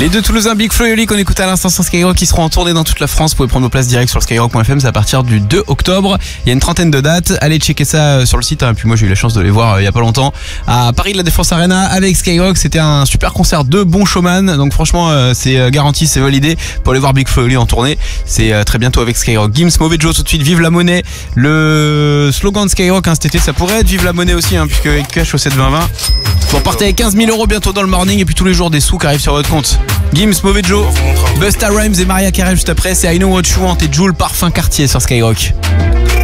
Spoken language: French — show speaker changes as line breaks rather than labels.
Les deux Toulousains Big Flo et Oli qu'on écoute à l'instant sur Skyrock qui seront en tournée dans toute la France. Vous pouvez prendre vos places direct sur skyrock.fm, c'est à partir du 2 octobre. Il y a une trentaine de dates. Allez checker ça sur le site. Puis moi j'ai eu la chance de les voir il y a pas longtemps à Paris, la Défense Arena avec Skyrock. C'était un super concert de bons showman. Donc franchement c'est garanti, c'est validé pour aller voir Big Flo et Oli en tournée. C'est très bientôt avec Skyrock. Gims, Mauvais Joe tout de suite. Vive la monnaie. Le slogan de Skyrock cet été ça pourrait être Vive la monnaie aussi puisque avec cash au 7-20-20. Vous repartez avec 15 000 € bientôt dans le morning et puis tous les jours des sous qui arrivent sur votre compte. Gims, Mauvais Joe, Busta Rhymes et Maria Carey juste après. C'est I Know What You Want et Jewel Parfum Cartier sur Skyrock.